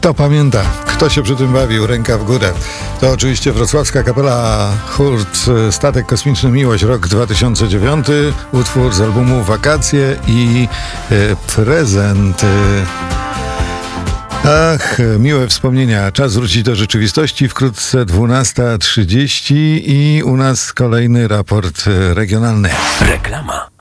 Kto pamięta? Kto się przy tym bawił? Ręka w górę. To oczywiście wrocławska kapela Hurt, Statek Kosmiczny Miłość, rok 2009, utwór z albumu Wakacje i Prezent. Ach, miłe wspomnienia. Czas wrócić do rzeczywistości. Wkrótce 12:30 i u nas kolejny raport regionalny. Reklama.